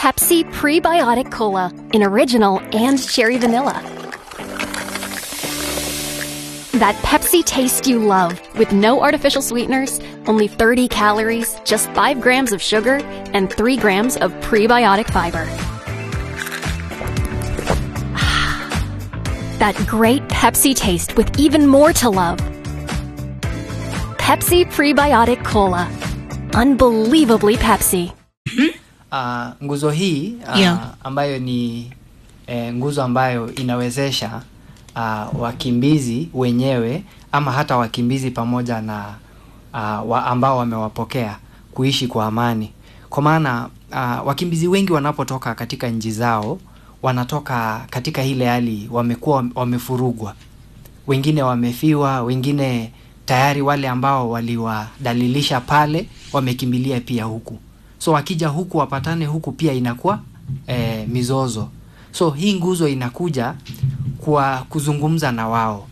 Pepsi Prebiotic Cola in original and cherry vanilla. That Pepsi taste you love, with no artificial sweeteners, only 30 calories, just 5 grams of sugar, and 3 grams of prebiotic fiber. That great Pepsi taste with even more to love. Pepsi Prebiotic Cola. Unbelievably Pepsi. Nguzo hii ambayo ni nguzo ambayo inawezesha wakimbizi wenyewe ama hata wakimbizi pamoja na ambao wamewapokea kuishi kwa amani. Kwa maana wakimbizi wengi wanapotoka katika nchi zao, wanatoka katika ile hali wamekuwa wamefurugwa. Wengine wamefiwa, wengine tayari wale ambao waliwadalilisha pale wamekimbilia pia huku. So wakija huku wapatane huku pia inakuwa mizozo. So hii nguzo inakuja kwa kuzungumza na wao.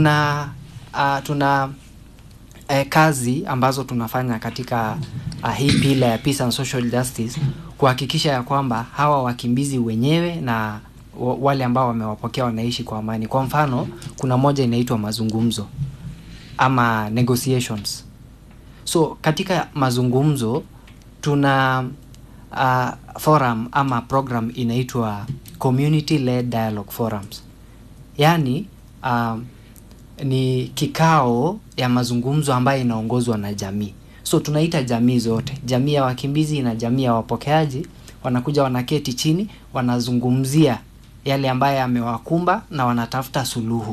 Tuna kazi ambazo tunafanya katika hii pila ya Peace and Social Justice kuhakikisha ya kwamba hawa wakimbizi wenyewe na wale ambao wamewapokea wanaishi kwa amani. Kwa mfano, kuna moja inaitwa mazungumzo ama negotiations. So katika mazungumzo tuna forum ama program inaitwa Community Led Dialogue Forums. Yani ni kikao ya mazungumzo ambayo inaongozwa na jamii. So tunaita jamii zote, jamii ya wakimbizi na jamii ya wapokeaji, wanakuja wanaketi chini, wanazungumzia yale ambayo yamewakumba na wanatafuta suluhu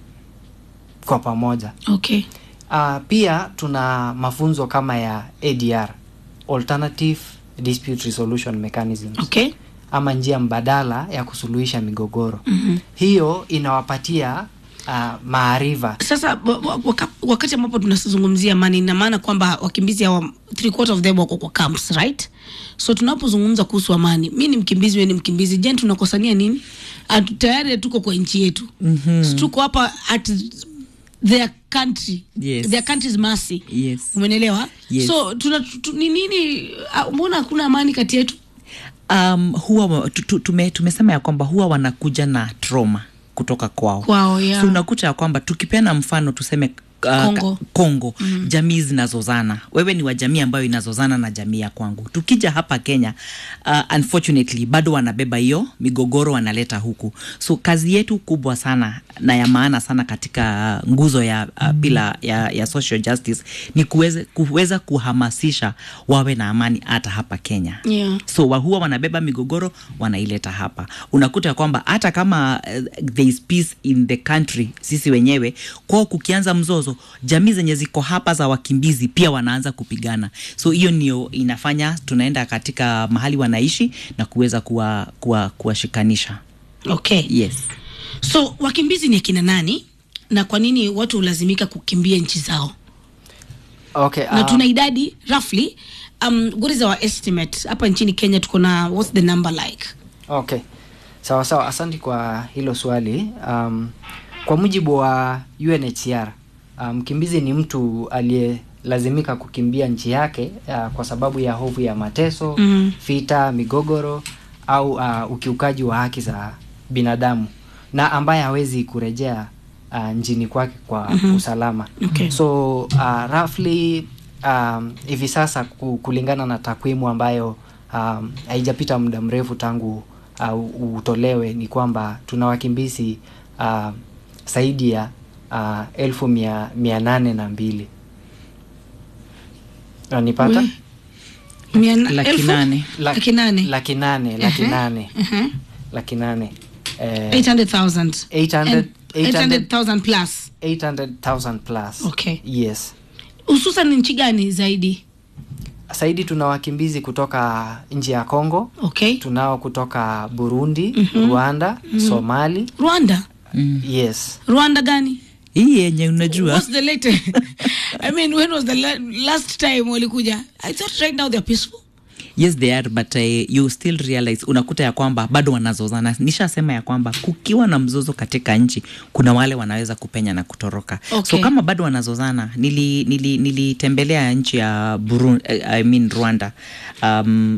kwa pamoja. Okay. Pia tuna mafunzo kama ya ADR, Alternative Dispute Resolution Mechanisms. Okay. Ama njia mbadala ya kusuluhisha migogoro. Hiyo inawapatia maarifa. Sasa wakati ambapo tunazungumzia amani, ina maana kwamba wakimbizi hawa 3/4 of them wako kwa camps, right? So tunapozungumza kuhusu amani, mimi ni mkimbizi, wewe ni mkimbizi, je, tunakosania nini? Tayari tuko kwa nchi yetu. So tuko hapa at their country. Yes. Their country's mercy. Yes. Umeelewa? Yes. So nini mbona hakuna amani kati yetu? Huwa tumesema ya kwamba huwa wanakuja na trauma kutoka kwao. Yeah. So unakuta ya kwamba tukipeana mfano tuseme Kongo, jamii zinazozana. Wewe ni wa jamii ambayo inazozana na jamii ya kwangu. Tukija hapa Kenya, unfortunately bado wanabeba hiyo migogoro wanaleta huku. So kazi yetu kubwa sana na ya maana sana katika nguzo ya pila ya social justice ni kuweza kuhamasisha wawe na amani hata hapa Kenya. Yeah. So huwa wanabeba migogoro wanaileta hapa. Unakuta kwamba hata kama there is peace in the country, sisi wenyewe kwao kukianza mzozo, jamii zenye ziko hapa za wakimbizi pia wanaanza kupigana. So hiyo ndio inafanya tunaenda katika mahali wanaishi na kuweza kuwashikanisha. Okay. Yes. So wakimbizi ni kina nani na kwa nini watu ulazimika kukimbia nchi zao? Okay. Na tuna idadi roughly what is our estimate hapa nchini Kenya, tuko na what's the number like? Okay. Sawa, asante kwa hilo swali. Kwa mujibu wa UNHCR, mkimbizi ni mtu aliyelazimika kukimbia nchi yake kwa sababu ya hofu ya mateso, vita, migogoro au ukiukaji wa haki za binadamu na ambaye hawezi kurejea nchini kwake kwa usalama. Okay. So roughly hivi sasa kulingana na takwimu ambayo haijapita muda mrefu tangu utolewe, ni kwamba tuna wakimbizi zaidi ya 1802. Unanipata? 800,000. 800,000 plus. 800,000 plus. Okay. Yes. Hususan nchi gani zaidi? Zaidi tuna wakimbizi kutoka nchi ya Kongo. Okay. Tunao kutoka Burundi, Rwanda, Somali. Rwanda? Yes. Rwanda gani? Hii yenye unajua. What's the latest? I mean, when was the last time walikuja? I thought right now they're peaceful. Yes, they are, but you still realize, unakuta ya kwamba bado wanazozana. Nishasema ya kwamba kukiwa na mzozo katika nchi, kuna wale wanaweza kupenya na kutoroka. Okay. So kama bado wanazozana, nilitembelea nchi ya Burundi, Rwanda.